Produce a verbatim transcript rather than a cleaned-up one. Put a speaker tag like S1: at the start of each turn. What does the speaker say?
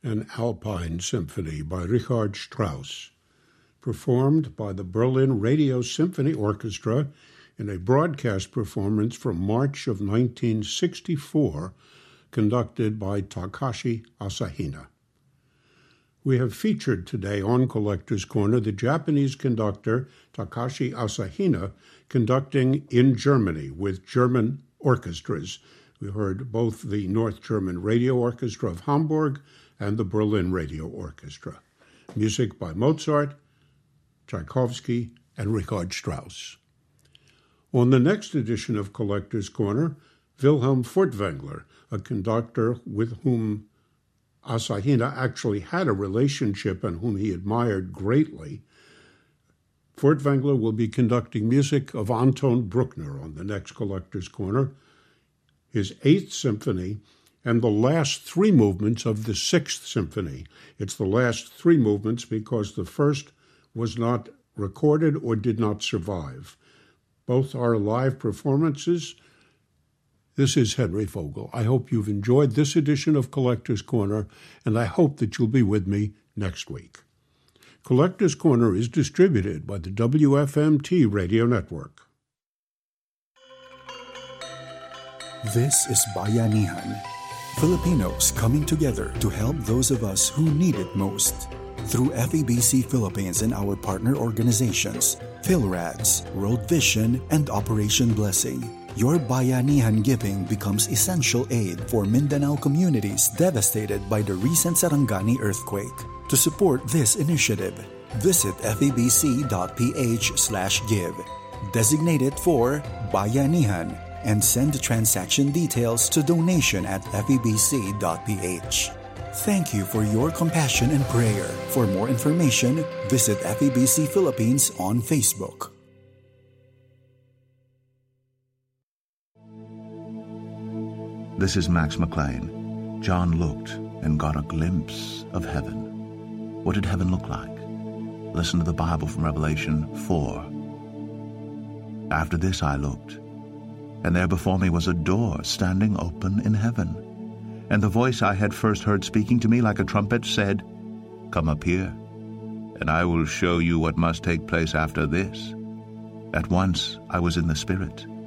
S1: an Alpine Symphony by Richard Strauss, performed by the Berlin Radio Symphony Orchestra in a broadcast performance from March of nineteen sixty-four, conducted by Takashi Asahina. We have featured today on Collector's Corner the Japanese conductor Takashi Asahina conducting in Germany with German orchestras. We heard both the North German Radio Orchestra of Hamburg and the Berlin Radio Orchestra. Music by Mozart, Tchaikovsky, and Richard Strauss. On the next edition of Collector's Corner, Wilhelm Furtwängler, a conductor with whom Asahina actually had a relationship and whom he admired greatly. Furtwängler will be conducting music of Anton Bruckner on the next Collector's Corner, his Eighth Symphony, and the last three movements of the Sixth Symphony. It's the last three movements because the first was not recorded or did not survive. Both are live performances. This is Henry Vogel. I hope you've enjoyed this edition of Collector's Corner, and I hope that you'll be with me next week. Collector's Corner is distributed by the W F M T Radio Network.
S2: This is Bayanihan, Filipinos coming together to help those of us who need it most. Through F E B C Philippines and our partner organizations, PhilRads, World Vision, and Operation Blessing, your Bayanihan giving becomes essential aid for Mindanao communities devastated by the recent Sarangani earthquake. To support this initiative, visit febc.ph slash give. Designate it for Bayanihan and send the transaction details to donation at febc.ph. Thank you for your compassion and prayer. For more information, visit F E B C Philippines on Facebook.
S3: This is Max McLean. John looked and got a glimpse of heaven. What did heaven look like? Listen to the Bible from Revelation four. After this I looked, and there before me was a door standing open in heaven. And the voice I had first heard speaking to me like a trumpet said, "Come up here, and I will show you what must take place after this." At once I was in the Spirit,